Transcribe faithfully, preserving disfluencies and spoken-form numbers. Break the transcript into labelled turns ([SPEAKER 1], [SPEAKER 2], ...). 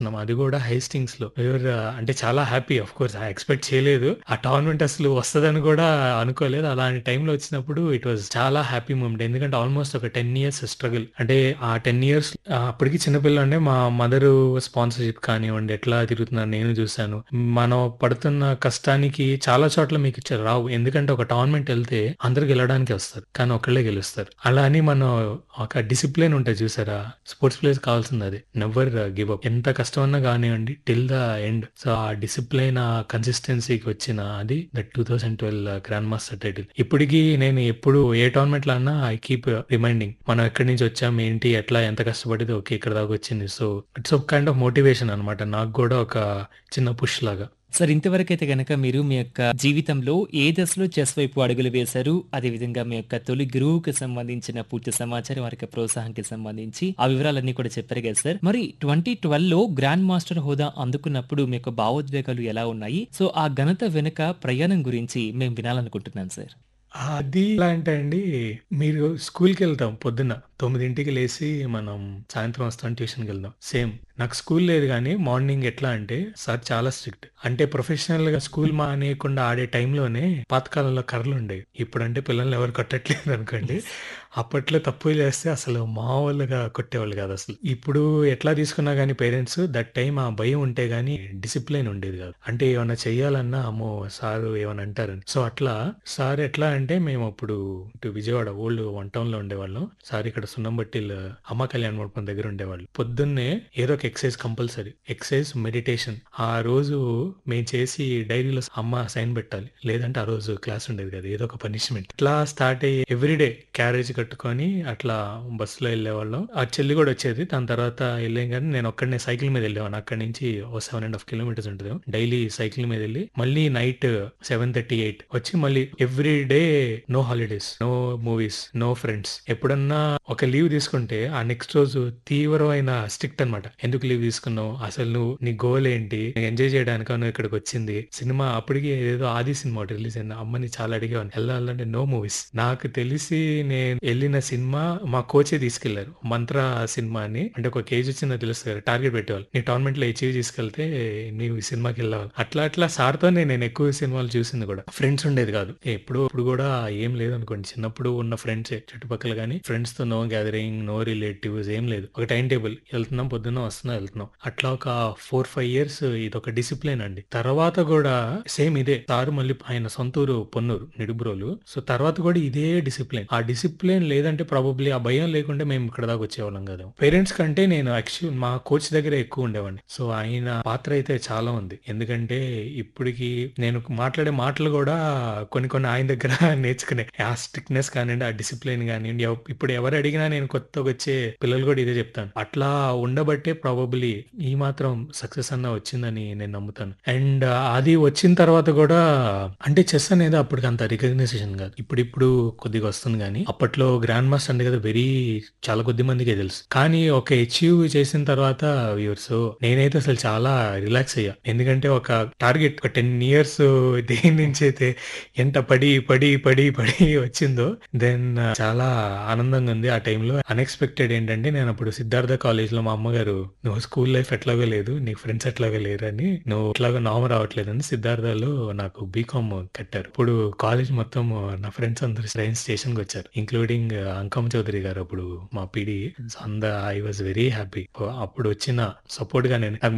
[SPEAKER 1] తీసుకున్నాం. అది గూడా హేస్టింగ్స్‌లో. వి వర్ అంటే చాలా హ్యాపీ ఆఫ్‌కోర్స్ ఐ ఎక్స్‌పెక్ట్ చేయలేదు. ఆ టోర్నమెంట్ అసలు వస్తదని గూడా అనుకోలేదు. అలాంటి టైంలో వచ్చినప్పుడు ఇట్ వాస్ చాలా హ్యాపీ మూమెంట్. ఎందుకంటే ఆల్‌మోస్ట్ ఒక పది ఇయర్స్ స్ట్రగుల్. అంటే ఆ పది ఇయర్స్ ఆహ్, అప్పటికి చిన్న పిల్లోడినే. మా మదరు స్పాన్సర్‌షిప్ కానివ్వండి, ఎట్లా తిరుగుతున్నారో నేను చూసాను. మనం పడుతున్న కష్టానికి చాలా చోట్ల మీకు చ రావు. ఎందుకంటే ఒక టోర్నమెంట్ ఎళ్తే అందరూ గెలవడానికే వస్తారు. కానీ ఒక్కళ్ళే గెలుస్తారు. అలా అని మనం ఒక డిసిప్లిన్ ఉంటది చూసారా? స్పోర్ట్స్ ప్లేయర్స్‌కి కావాల్సిందదే. Never give up. ఎంత కష్టమన్నా గానివ్వండి టిల్ ద ఎండ్. సో, ఆ డిసిప్లిన్, ఆ కన్సిస్టెన్సీకి వచ్చిన అది దట్ రెండు వేల పన్నెండు గ్రాండ్ మాస్టర్ టైటిల్. ఇప్పటికి నేను ఎప్పుడు ఏ టోర్నమెంట్‌లో అన్నా ఐ కీప్ రిమైండింగ్. మనం ఎక్కడి నుంచి వచ్చాం, ఏంటి, ఎట్లా, ఎంత కష్టపడితే ఓకే ఇక్కడ దాకా వచ్చింది. సో, ఇట్స్ ఒక కైండ్ ఆఫ్ మోటివేషన్ అనమాట. నాకు గూడా ఒక చిన్న పుష్ లాగా.
[SPEAKER 2] సార్ ఇంతవరకైతే గనక మీరు మీ యొక్క జీవితంలో ఏ దశలో చెస్ వైపు అడుగులు వేశారు? అదేవిధంగా మీ యొక్క తొలి గురువుకి సంబంధించిన పూర్తి సమాచారం, వారి యొక్క ప్రోత్సాహానికి సంబంధించి ఆ వివరాలన్నీ కూడా చెప్పారు కదా సార్. మరి రెండు వేల పన్నెండులో గ్రాండ్ మాస్టర్ హోదా అందుకున్నప్పుడు మీ యొక్క భావోద్వేగాలు ఎలా ఉన్నాయి? సో, ఆ ఘనత వెనుక ప్రయాణం గురించి మేము వినాలనుకుంటున్నాం సార్.
[SPEAKER 1] అది ఎలా అంటే అండి, మీరు స్కూల్‌కెళ్తాం పొద్దున్న. తొమ్మిదికి లేసి మనం సాయంత్రం వస్తాం ట్యూషన్‌కెళ్దాం. సేమ్. నాకు స్కూల్ లేదు గానీ మార్నింగ్ ఎట్లా అంటే సార్ చాలా స్ట్రిక్ట్. అంటే ప్రొఫెషనల్‌గా స్కూల్ మానేయకుండా ఆడే టైంలోనే పాతకాలంలో కర్రలుండేవి. ఇప్పుడంటే పిల్లల్ని ఎవరు కొట్టట్లేదనుకోండి.
[SPEAKER 2] యెస్.
[SPEAKER 1] అప్పట్లో తప్పులు చేస్తే అసలు మామూలుగా కొట్టేవాళ్ళు కాదసలు. ఇప్పుడు ఎట్లా తీసుకున్నా గానీ పేరెంట్స్ దట్ టైమ్ ఆ భయం ఉంటే గానీ డిసిప్లిన్ ఉండేది కాదు. అంటే ఏమన్నా చెయ్యాలన్నా అమ్మో! సారు ఏమన్నా అంటారని. సో, అట్లా సార్ ఎట్లా అంటే మేమప్పుడు ఇటు విజయవాడ ఓల్డ్ వన్ టౌన్‌లో ఉండేవాళ్ళం. సార్ ఇక్కడ సున్నంబట్టిల్ అమ్మ కళ్యాణ మండపం దగ్గర ఉండేవాళ్ళు. పొద్దున్నే ఏదో ఒక ఎక్సర్సైజ్ కంపల్సరీ. Exercise, meditation. ఆ రోజు మేము చేసి డైరీలో అమ్మ సైన్ పెట్టాలి. లేదంటే ఆ రోజు క్లాస్ ఉండేది కాదు. ఏదో ఒక పనిష్మెంట్. ఇట్లా స్టార్ట్ అయ్యి ఎవ్రీడే క్యారేజ్ కట్టుకొని అట్లా బస్సులో వెళ్ళేవాళ్ళం. ఆ చెల్లి కూడా వచ్చేది. దాని తర్వాత వెళ్ళాం గానీ నేను ఒక్కడినే సైకిల్ మీద వెళ్ళేవాడిని. అక్కడి నుంచి ఓ సెవెన్ అండ్ హాఫ్ కిలోమీటర్స్ ఉంటది. డైలీ సైకిల్ మీద వెళ్ళి మళ్ళీ నైట్ సెవెన్ థర్టీ ఎయిట్ వచ్చి మళ్ళీ every day no holidays, no movies, no friends. ఎప్పుడన్నా ఒక లీవ్ తీసుకుంటే ఆ నెక్స్ట్ రోజు తీవ్రమైన స్ట్రిక్ట్ అనమాట. ఎందుకు లీవ్ తీసుకున్నావు? అసలు నువ్వు నీ గోల్ ఏంటి? ఎంజాయ్ చేయడానికా నువ్వు ఇక్కడికి వచ్చింది? సినిమా అప్పటికి ఏదో ఆది సినిమా ఒకటి రిలీజ్ అయింది. అమ్మని చాలా అడిగేవాడిని. వెళ్ళాలంటే నో మూవీస్. నాకు తెలిసి నేను వెళ్ళిన సినిమా మా కోచే తీసుకెళ్లారు. మంత్ర సినిమా అని. అంటే ఒక కేజీ వచ్చిందో తెలుస్తుంది కదా, టార్గెట్ పెట్టేవాళ్ళు. నీ టోర్నమెంట్ లో అచీవ్ తీసుకెళ్తే నీవు ఈ సినిమాకి వెళ్ళాలి. అట్లా అట్లా సార్తోనే నేను ఎక్కువ సినిమాలు చూసింది కూడా. ఫ్రెండ్స్ ఉండేది కాదు. ఎప్పుడు ఇప్పుడు కూడా ఏం లేదు అనుకోండి. చిన్నప్పుడు ఉన్న ఫ్రెండ్సే చుట్టుపక్కల గానీ ఫ్రెండ్స్ తో నో గ్యాదరింగ్, నో రిలేటివ్స్ ఏం లేదు. ఒక టైం టేబుల్ వెళ్తున్నాం, పొద్దున్న వస్తున్నాం, వెళ్తున్నాం. అట్లా ఒక ఫోర్ ఫైవ్ ఇయర్స్ ఇదొక డిసిప్లిన్ అండి. తర్వాత కూడా సేమ్ ఇదే. సార్ మళ్ళీ ఆయన సొంత ఊరు పొన్నూరు, నిడుబ్రోలు. సో తర్వాత కూడా ఇదే డిసిప్లిన్. ఆ డిసిప్లిన్ లేదంటే ప్రాబబ్లీ ఆ భయం లేకుంటే మేము ఇక్కడ దాకా వచ్చేవాళ్ళం కదా. పేరెంట్స్ కంటే నేను యాక్చువల్ మా కోచ్ దగ్గర ఎక్కువ ఉండేవాడిని. సో ఆయన పాత్ర అయితే చాలా ఉంది. ఎందుకంటే ఇప్పటికి నేను మాట్లాడే మాటలు కూడా కొన్ని కొన్ని ఆయన దగ్గర నేర్చుకునే. ఆ స్ట్రిక్ట్‌నెస్ కానియండి, ఆ డిసిప్లిన్ గానియండి, ఎవ్ ఇప్పుడు ఎవరు అడిగినా నేను కొత్తగొచ్చే పిల్లలు కూడా ఇదే చెప్తాను. అట్లా ఉండబట్టే ప్రాబబ్లీ ఈ మాత్రం సక్సెస్ అన్నా వచ్చిందని నేను నమ్ముతాను. అండ్ అది వచ్చిన తర్వాత కూడా అంటే చెస్ అనేది అప్పటికి అంత రికగ్నైజేషన్ కాదు. ఇప్పుడిప్పుడు కొద్దిగా వస్తుంది గానీ, అప్పట్లో గ్రాండ్ మాస్టర్ అంటే కదా వెరీ చాలా కొద్ది మందికే తెలుసు. కానీ ఒక అచీవ్ చేసిన తర్వాత వ్యూవర్స్ నేనైతే అసలు చాలా రిలాక్స్ అయ్యా. ఎందుకంటే ఒక టార్గెట్ ఒక టెన్ ఇయర్స్ దేని నుంచి అయితే ఎంట పడి, పడి, పడి, పడి వచ్చిందో దెన్ చాలా ఆనందంగా ఉంది ఆ టైంలో. అన్‌ఎక్స్‌పెక్టెడ్ ఏంటంటే నేనప్పుడు సిద్ధార్థ కాలేజ్‌లో మా అమ్మగారు "నువ్వు స్కూల్ లైఫ్ ఎట్లాగో లేదు. నీకు ఫ్రెండ్స్ ఎట్లాగో లేరని, నువ్వు ఎట్లాగో నార్మ్ రావట్లేదని" సిద్ధార్థలో నాకు బీకామ్ కట్టారు. ఇప్పుడు కాలేజ్ మొత్తం నా ఫ్రెండ్స్ అందరూ ట్రైన్ స్టేషన్‌కొచ్చారు. ఇంక్లూడింగ్ అంకమ్మ చౌదరి గారు అప్పుడు మా పీడీ. సో, అంద ఐ వాస్ వెరీ హ్యాపీ. అప్పుడు వచ్చిన సపోర్ట్‌గా నేను